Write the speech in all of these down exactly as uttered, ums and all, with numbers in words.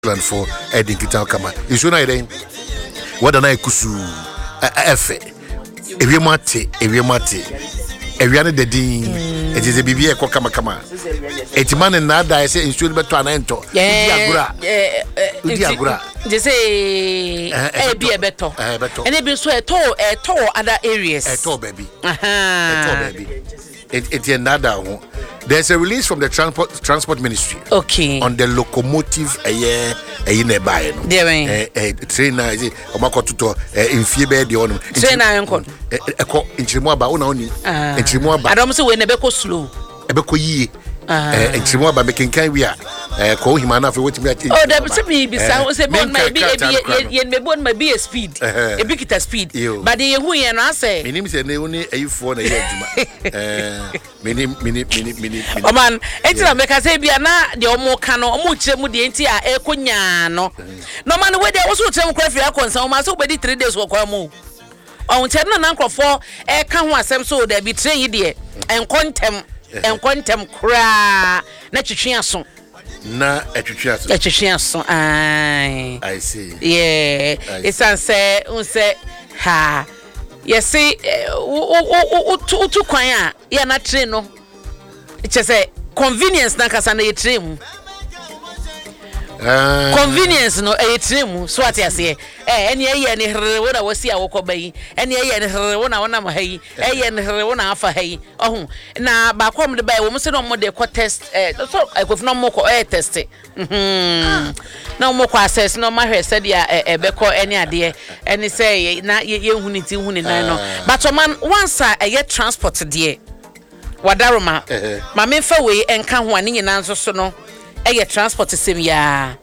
for Eddie Kitakama. You should know then. What an I kusu efe. If you mate, if you mate, if you are the dean, it is a B B A kama kama. It's man and nada. I say, you should be to an ento. Yeah, yeah. Just say, eh, be a better. And it be so at all, at all other areas. At all, baby. At all, baby. It's another. There's a release from the transport transport ministry. Okay. On the locomotive a year a nearby. Yeah. A trainer is it? Omako tuto in Fiebe the on. Trainer uncle. In Chimoaba only. In Chimoaba. I don't say when Ebeko slow. Ebeko ye. In Chimoaba making kind we are. Call him enough for what me. Oh, that was me. Besides, say born might be a me born might be a speed. A big speed. But the who and I say. My name is only a phone a year. Mini, mini, mini, mini. Oh man, it's not because I be a na the omo cano, much mudi enti a ecunyano. No man, where there also tell me if I concern my so many three days will come. On ten uncle for a can was some so they betray you and contem and contem cra. Natural na etwetwe etwetwe ai I see. Yeah, it's an say un say ha. You see o o to kwan a ya na train no. It say convenience na kasa na train mu. Uh, convenience no e train mu so what you say eh ene ye ne here wo na wasi awokoba yi ene ye ne here wo na wona ma hayi eh ye ne here wo na afa hayi ohun na ba kom de ba wo se no mo de ko test eh so akof no mo ko eh test mhm na mo ko access no ma hwe se dia e be ko ene ade ene say na ye huni ti huni nan no but man once a ye transport de wadaroma ma me fa we enka ho ane nyina nso so no eh transport sem ya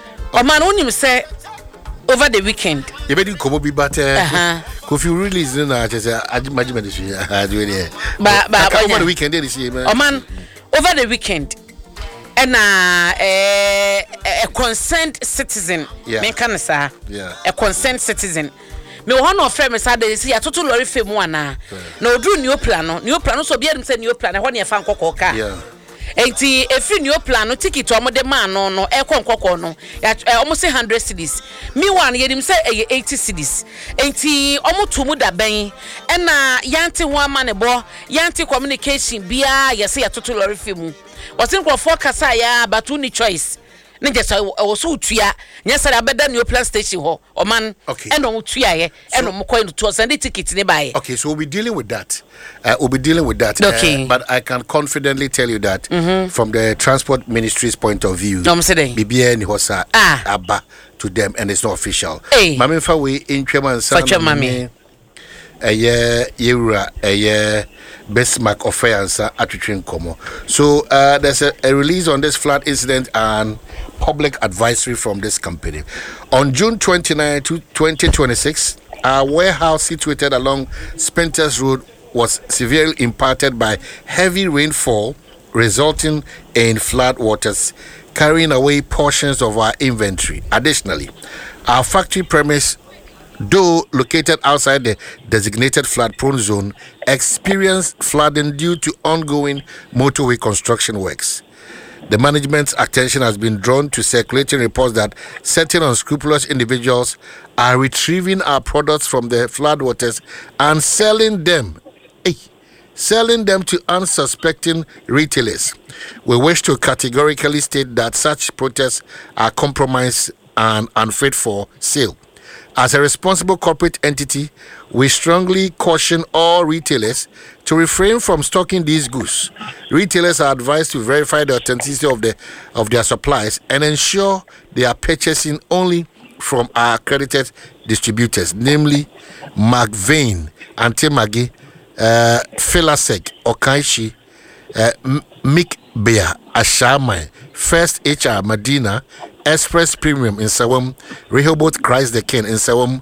o man unim say over the weekend you be komo bi but uh Kofi release na I say management is here do it but but over the weekend dey see man o man over the weekend and uh, a a concerned citizen me kan sa a concerned citizen me ho no frame me sa dey see atoto lorry femu ana na odru new plan no new plan no so bia dem say new plan ho ne fa nkokọ ka yeah. Enti efi new plan no ticket o mo de man no no e konkoko no almost one hundred cedis me one yedim say eighty cedis enti o mo to mu da ben e na yanti ho ama ne bo yanti communication bia yesi atoto lorry femu wasin ko focus ya but ni choice ne just o so utua nyesa da beda new plan station ho o man e no utua ye e no mo coin to send the ticket ne buy. Okay, so we'll be dealing with that. Uh, we'll be dealing with that. Okay. Uh, but I can confidently tell you that mm-hmm. from the transport ministry's point of view, no, B B N hosa ah. Abba to them and it's not official. Hey. Mami fa we in Chairman Sam. Mami. A year, Yura, a year, Bismarck of Fayansa Atwitrin Komo. So uh, there's a, a release on this flood incident and public advisory from this company. On June twenty-ninth, twenty twenty-six, our warehouse situated along Spinters Road was severely impacted by heavy rainfall, resulting in flood waters carrying away portions of our inventory. Additionally, our factory premise, though located outside the designated flood-prone zone, experienced flooding due to ongoing motorway construction works. The management's attention has been drawn to circulating reports that certain unscrupulous individuals are retrieving our products from the floodwaters and selling them, eh, selling them to unsuspecting retailers. We wish to categorically state that such protests are compromised and unfit for sale. As a responsible corporate entity, we strongly caution all retailers to refrain from stocking these goods. Retailers are advised to verify the authenticity of the of their supplies and ensure they are purchasing only from our accredited distributors, namely McVeigh, Antemagi, uh, Filasek, Okaishi, uh, Mick Beer, Ashamai, First H R Medina, Express Premium in Sawam, Rehoboth Christ the King in Sawam,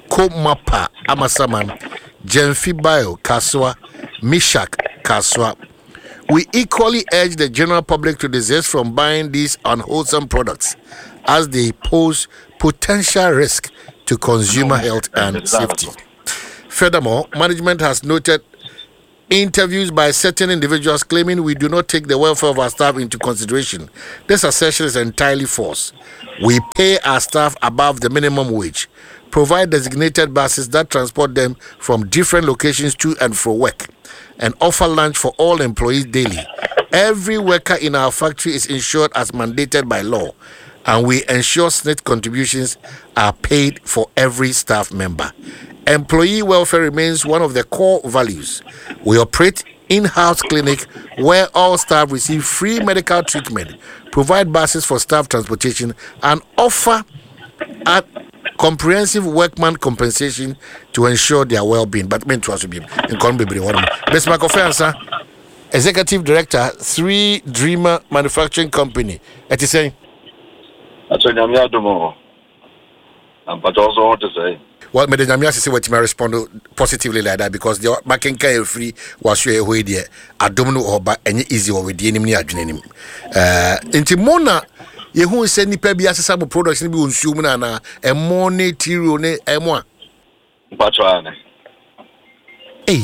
Komapa Amasaman, Genfi Bio Kaswa, Mishak Kaswa. We equally urge the general public to desist from buying these unwholesome products as they pose potential risk to consumer health and safety. Furthermore, management has noted interviews by certain individuals claiming we do not take the welfare of our staff into consideration. This assertion is entirely false. We pay our staff above the minimum wage, provide designated buses that transport them from different locations to and from work, and offer lunch for all employees daily. Every worker in our factory is insured as mandated by law, and we ensure S N I T contributions are paid for every staff member. Employee welfare remains one of the core values. We operate in-house clinic where all staff receive free medical treatment, provide buses for staff transportation, and offer a comprehensive workman compensation to ensure their well-being. But men to us be in Conbibri one. Mister Makofe, Executive Director, Three Dreamer Manufacturing Company. It is saying. That's what I'm doing. But also what to say. Well, Madam Jamia say what you respond positively like that because the making care free was your way there. I don't know about any easy or with the enemy adrenaline. Uh, into Mona, you who send me pay as some production be consuming and a money tiro ne emwa. Patwane. Hey.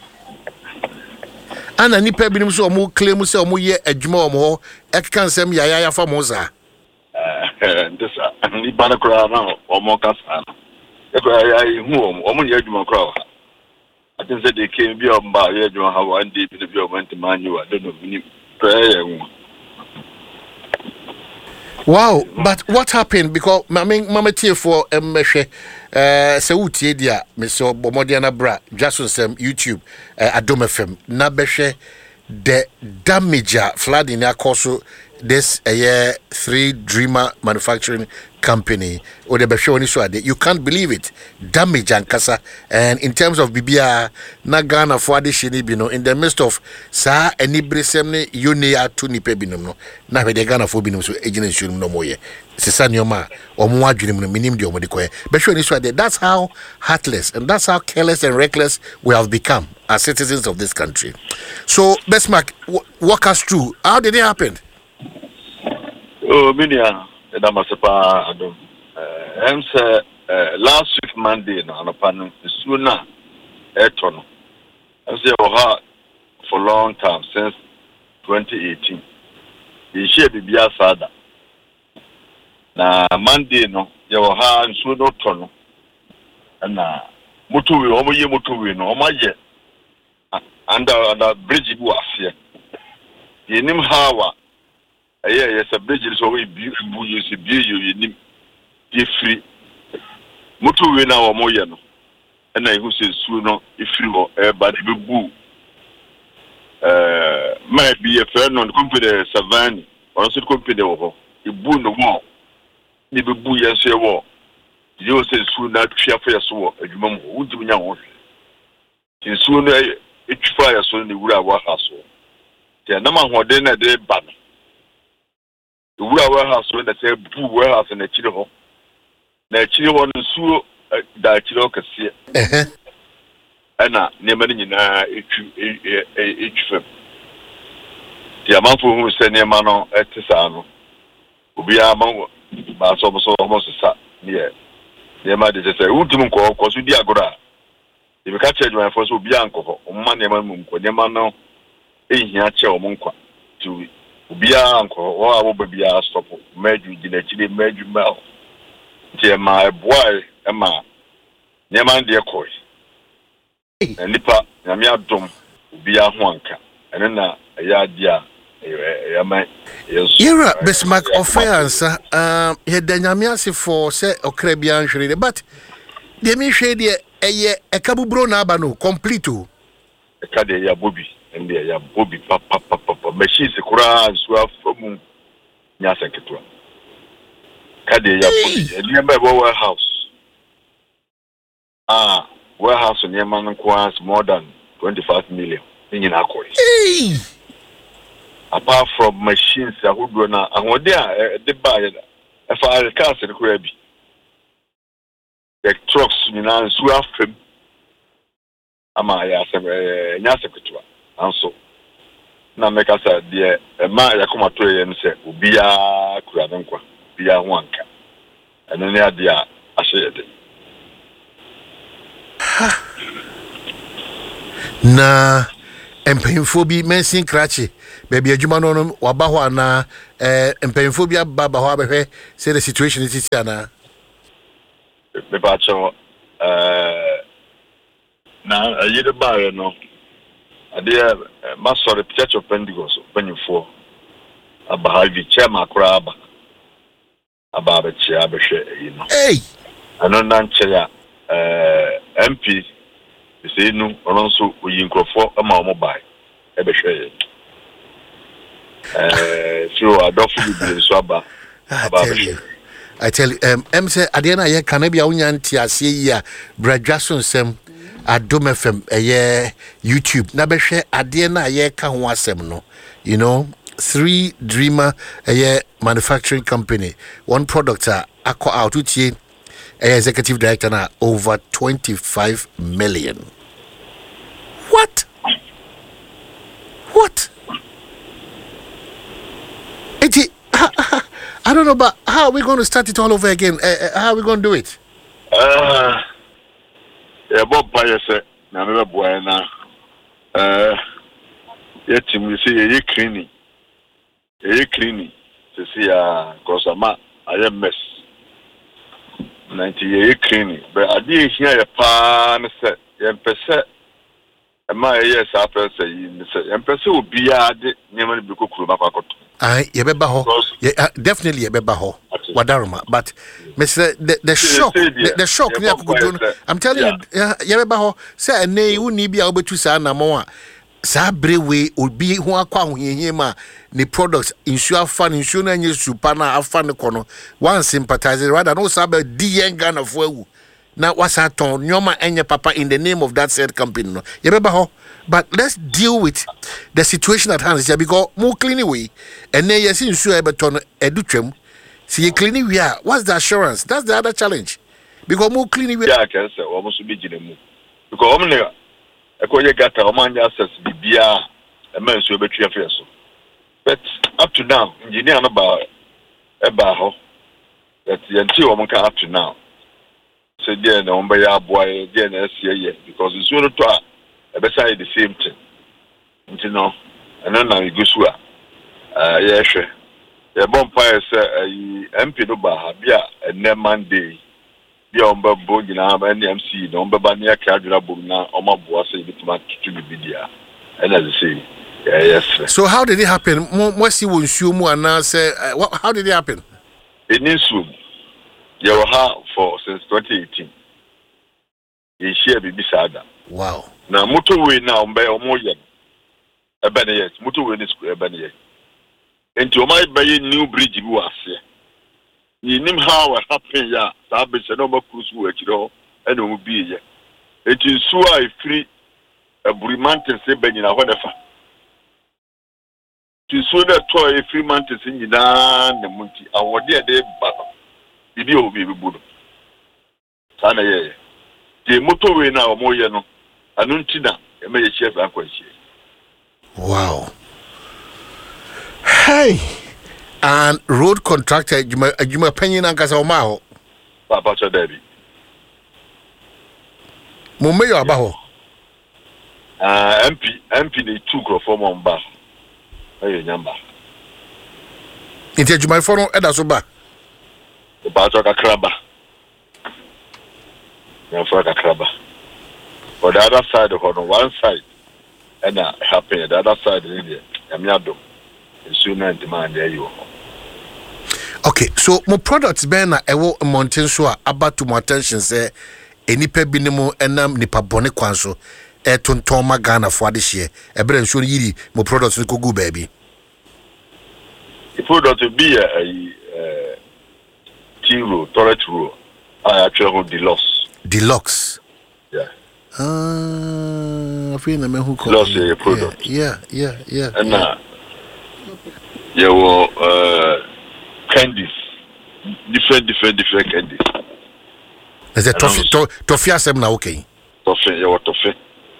Ana ni pay binim so mo claim say mo ye adwuma mo e kan sem ya ya fa mo za. Eh, this ni bana kra na o mo kasa. I home, woman, you do crowd. I think that they came be on by you have one day in the view went to manual. I don't know, prayer. Wow, but what happened? Because I mean, Mama Tia for a meshe, uh, Sauti dia, Mister Bomodiana Bra, just on some YouTube, uh, Adom F M, Nabeshe, the damager flood in Akoso. This a year Three Dreamer Manufacturing Company or the Bashoni Swade. You can't believe it. Damage and Kasa. And in terms of Bibia, Nagana for addition, in the midst of Sa and Ibrisemne, Unia to Nipebinum, now the Ghana for Binum, so agent should no more. Sisanyoma or Muadjum, minim de Omodique. Bashoni Swade. That's how heartless and that's how careless and reckless we have become as citizens of this country. So, Bestmark, walk us through. How did it happen? Oh, Minia, and I'm a sapa. I'm say last week Monday, no, on a panel, sooner, Eton. I say, oh, for a long time, since twenty eighteen. The share be a sada. Na Monday, no, you will have sooner tono. And na Mutu, Omo ye Mutu, no, my ye. Under the bridge, you are here. You name how. Yeah, yes, a bridge is always beautiful. You see, you need free. Mutu win our moyano, and I who says sooner if you or everybody be boo. Uh, might be a friend on company Savannah, or also company over. You boo no more. You be boo, yes, your war. You say sooner, fear for your soul, a woman who do now. Since sooner, it's fire soon, the wood our house. The number one dinner day, but. The warehouse when they say boo warehouse in the Chido. The Chido one so that Chido can see. And now, never in each firm. The amount for who send a man at Tisano will be among us almost a sat near. The amount is a ultimate call because we are good. If you catch it, my first will be uncle, or money, when the man now in here, or Munqua to. Bia uncle, or I will be a stop, Maju, did actually Maju Mel. Dear my boy, Emma, Yaman dear Coy. And Nipa, Yamia Dom, Bia Huanka, and then a yadia, Yaman. You're a Bismarck offense, uh, he Danyamiasi for say or Caribbean shade, but the Michade a Cabubro Nabano, complete to a Cadia Bobby. And there are Bobby Papa Papa machines a Koran swell from Yasaketua. Cadia Bobby, a nearby warehouse. Ah, warehouse in Yaman requires more than twenty-five million in Akoi. Apart from machines, I would run out, and what they are, they buy it. If I had a car in the Krabi, the trucks in an swell film. Ama Yasaketua. Also, now make us a dear a man Yakuma Toy and say, Ubia Kuradanqua, Bia Wanka, and then the idea I said. Na mpanyinfo bi mention krachi baby adwuma no no waba ho ana eh mpanyinfo bi ababa ho abehwe say the situation is this ana me ba cho eh na yede ba no ade ma sorry church of Pentecost mpanyinfo aba ha bi chairman akora aba aba ba chia behwe yi no hey ano na nche ya eh M P say no ono so oyinkofo ama omo bai e be hwe eh so adofu bi so aba aba be I tell you um em say ade na ye kan bia unya nti ase yi a bradwason sem Adom F M eh YouTube na be hwe ade na ye ka ho asem no you know three dreamer eh manufacturing company one product a akọ out utie executive director na over twenty-five million. What? What? It, I, I don't know, but how are we going to start it all over again? Uh, uh, how are we going to do it? Uh, yeah, Bob Bayer said, "Na me boy na, uh, yet you see ye cleaning, ye cleaning. To see ah, cause I'm I am mess." ninety year cleaning but I did hear a pan set yen pese e ma yes after say yin say yen pese obi ade nyema ne biko kuro makwakoto ah ye beba ho yeah, definitely ye beba ho wadaruma but Mister the, the shock the, the shock ne akukudo I'm telling yeah. you ye beba ho say eney uni bia obetu sa na mo a sa brewe obi ho akwa ahohie ma the products insure fan insure na nye super na afan kono one sympathizer rather no sabe D N Ghana for ewu na wasa ton nyoma enye papa in the name of that said company no ye beba ho but let's deal with the situation at hand because more clean way and then yes insure e beton edutwem see you clean we are what's the assurance that's the other challenge because more clean we yeah can say o mo so be ginemu because o mo ekoye gata o man access bibia e man so betu afa so but up to now engineer no ba e ba ho that yanti o man ka up to now so there na on ba ya boy there na see ye because it's so to a e be say the same thing you know and then na go so ah yeah hwe e bon pa say M P no ba ha bia ene Monday bia on ba bo gina ba M C no on ba ba ne akadura bom na o ma bo say bitima tutu bibidia and as I say yeah, yes. So how did it happen? What see when you mu and say how did it happen? In Nisu, you were here for since twenty eighteen. You share baby sada. Wow. Now motorway now by Omoyan. A banner yes, motorway is a banner yes. And to my by a new bridge you are here. You know how it happened, yeah. Sabbath and over cruise work, you know, and it will be here. It is so I free a Brimantin say Benina whatever. To so that toy free man to sing it down the munti. I would dear day but the will be good. Sana ye. The motorway now more yano. Anuntina, a major chef and question. Wow. Hey. And road contractor, you may penny and Casamaho. Papa Chadabi. Mumayo Abaho. Uh, M P, M P, they took from on bar. Hey, number. Into my phone, Edasoba. The Bajoka Crabba. Yafaka Crabba. For the other side of on one side, and uh, happy the other side in India. Yamiado. And sooner demand there you are. Okay, so my products ben na ewo mountain so about to my attention say enipa binimo enam nipa bone kwanso e tonton ma Ghana for this year e bre nso yiri mo products ko go baby the product to be a uh T-row, toilet row. I actually hold deluxe. Deluxe. Yeah. Ah, I feel na me who call deluxe a product. Yeah, yeah, yeah. And yeah. uh yeah, well uh candies, different, different, different candies. Is it toffee? To, toffee asem na okay. Toffee, yeah, what toffee?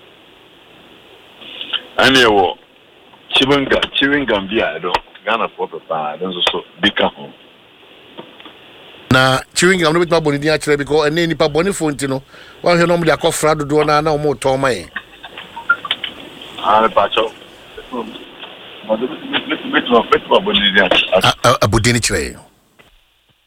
And yeah, what chewing gum, chewing gum, yeah, I don't. Ghana for papa, I don't so big home. Na chewing gum no bit ma boni dia kire because ene nipa boni fonti no. Wan he no mo dia kofra dodo na na o mo to mai. Ah, Pacho. Abudini Chile.